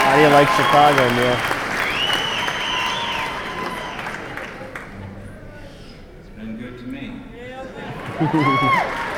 How do you like Chicago, Neil? It's been good to me.